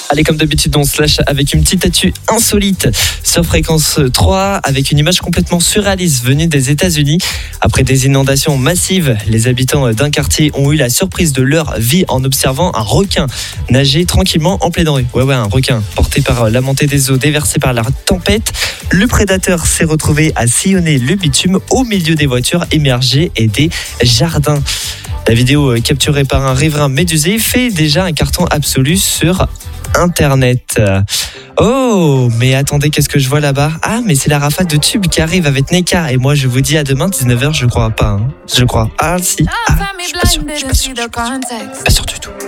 Allez, comme d'habitude, on se lâche avec une petite actu insolite sur Fréquence 3 avec une image complètement surréaliste venue des États-Unis. Après des inondations massives, les habitants d'un quartier ont eu la surprise de leur vie en observant un requin nager tranquillement en pleine rue. Ouais, un requin porté par la montée des eaux déversée par la tempête. Le prédateur s'est retrouvé à sillonner le bitume au milieu des voitures émergées et des jardins. La vidéo capturée par un riverain médusé fait déjà un carton absolu sur Internet. Oh, mais attendez, qu'est-ce que je vois là-bas ? Ah, mais c'est la rafale de tubes qui arrive avec Neka. Et moi, je vous dis à demain, 19h, je crois pas. Je crois. Ah, si. Ah, je suis pas sûr du tout.